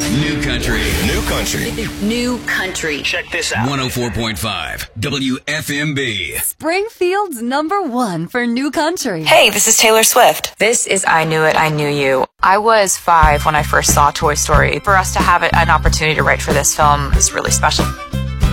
New country. New country. New country. Check this out. 104.5 WFMB. Springfield's #1 for new country. Hey, this is Taylor Swift. This is I Knew It, I Knew You. I was 5 when I first saw Toy Story. For us to have an opportunity to write for this film is really special.